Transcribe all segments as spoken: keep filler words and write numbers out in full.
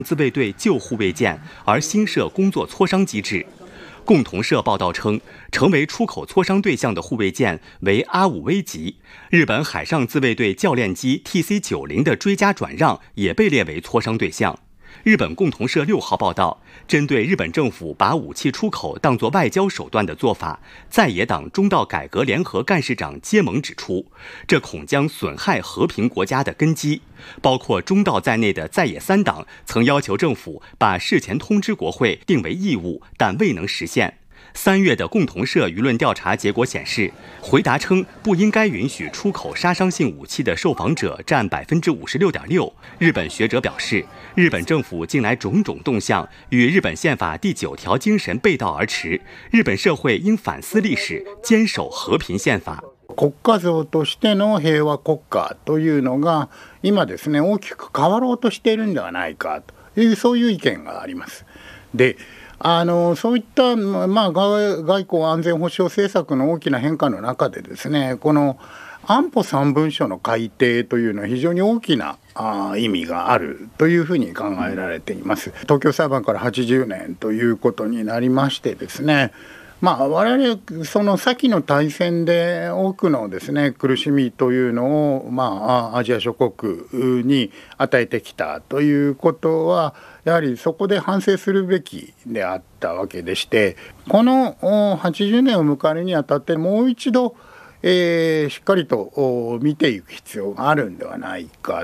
自卫队旧护卫舰，而新设工作磋商机制。共同社报道称，成为出口磋商对象的护卫舰为阿五威级，日本海上自卫队教练机 T C 九十 的追加转让也被列为磋商对象。日本共同社六号报道，针对日本政府把武器出口当作外交手段的做法，在野党中道改革联合干事长皆盟指出，这恐将损害和平国家的根基。包括中道在内的在野三党曾要求政府把事前通知国会定为义务，但未能实现。三月的共同社舆论调查结果显示，回答称不应该允许出口杀伤性武器的受访者占百分之五十六点六。日本学者表示，日本政府近来种种动向与日本宪法第九条精神背道而驰，日本社会应反思历史，坚守和平宪法。 国家像としての平和国家というのが今ですね、大きく変わろうとしているんではないかというそういう意見があります。で。あのそういった、まあ、外, 外交安全保障政策の大きな変化の中でですね、この安保三文書の改定というのは非常に大きなあ意味があるというふうに考えられています。東京裁判からはちじゅうねんということになりましてですね、まあ、我々その先の大戦で多くのですね苦しみというのを、まあ、アジア諸国に与えてきたということはやはりそこで反省するべきであったわけでして、このはちじゅうねんを迎えるにあたってもう一度、えー、しっかりと見ていく必要があるんではないか。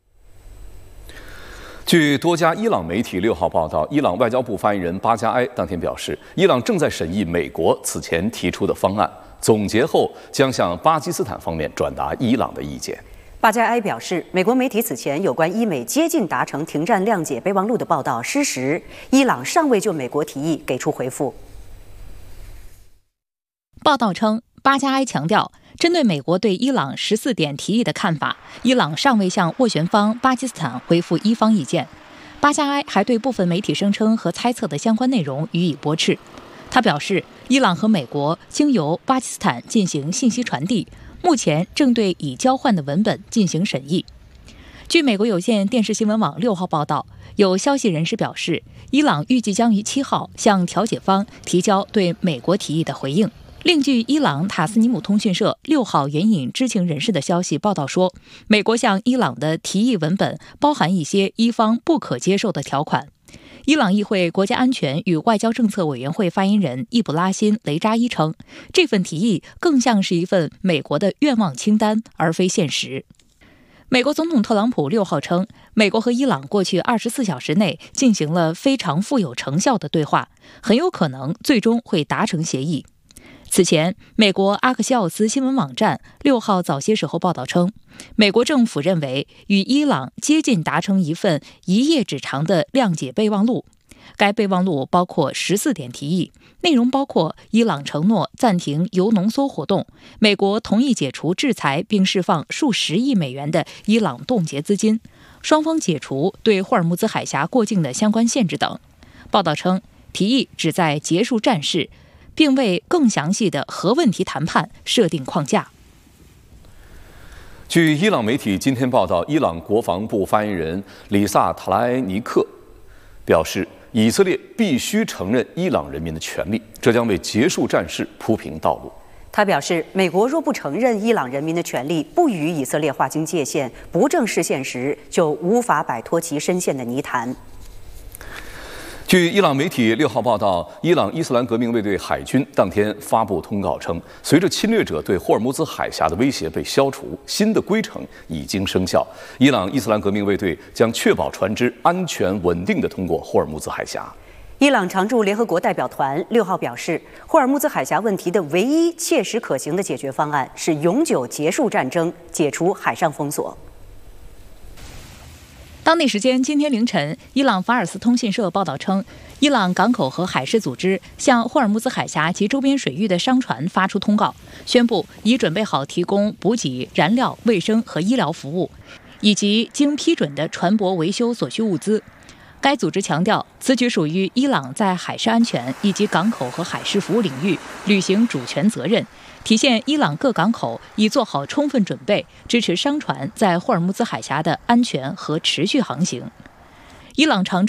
据多家伊朗媒体六号报道，伊朗外交部发言人巴加埃当天表示，伊朗正在审议美国此前提出的方案，总结后将向巴基斯坦方面转达伊朗的意见。 巴加埃表示，美国媒体此前有关伊美接近达成停战谅解备忘录的报道失实，伊朗尚未就美国提议给出回复。 报道称，巴加埃强调，针对美国对伊朗十四点提议的看法，伊朗尚未向斡旋方巴基斯坦回复伊方意见。巴加埃还对部分媒体声称和猜测的相关内容予以驳斥。他表示，伊朗和美国经由巴基斯坦进行信息传递，目前正对已交换的文本进行审议。据美国有线电视新闻网六号报道，有消息人士表示，伊朗预计将于七号向调解方提交对美国提议的回应。另据伊朗塔斯尼姆通讯社六号援引知情人士的消息报道说，美国向伊朗的提议文本包含一些伊方不可接受的条款。伊朗议会国家安全与外交政策委员会发言人易卜拉欣·雷扎伊称，这份提议更像是一份美国的愿望清单，而非现实。美国总统特朗普六号称，美国和伊朗过去二十四小时内进行了非常富有成效的对话，很有可能最终会达成协议。此前，美国阿克西奥斯新闻网站六号早些时候报道称，美国政府认为与伊朗接近达成一份一页纸长的谅解备忘录。该备忘录包括十四点提议，内容包括伊朗承诺暂停铀浓缩活动，美国同意解除制裁并释放数十亿美元的伊朗冻结资金，双方解除对霍尔木兹海峡过境的相关限制等。报道称，提议旨在结束战事，并为更详细的核问题谈判设定框架。 据伊朗媒体今天报道，伊朗国防部发言人里萨塔拉埃尼克表示，以色列必须承认伊朗人民的权利，这将为结束战事铺平道路。 他表示，美国若不承认伊朗人民的权利，不与以色列划清界限，不正视现实，就无法摆脱其深陷的泥潭。 据伊朗媒体六号报道，伊朗伊斯兰革命卫队海军当天发布通告称，随着侵略者对霍尔木兹海峡的威胁被消除，新的规程已经生效。伊朗伊斯兰革命卫队将确保船只安全稳定地通过霍尔木兹海峡。 伊朗常驻联合国代表团六号表示，霍尔木兹海峡问题的唯一切实可行的解决方案是永久结束战争，解除海上封锁。 当地时间今天凌晨，伊朗法尔斯通讯社报道称，伊朗港口和海事组织向霍尔木兹海峡及周边水域的商船发出通告，宣布已准备好提供补给、燃料、卫生和医疗服务，以及经批准的船舶维修所需物资。该组织强调，此举属于伊朗在海事安全以及港口和海事服务领域履行主权责任，体现伊朗各港口已做好充分准备，支持商船在霍尔木兹海峡的安全和持续航行。伊朗常驻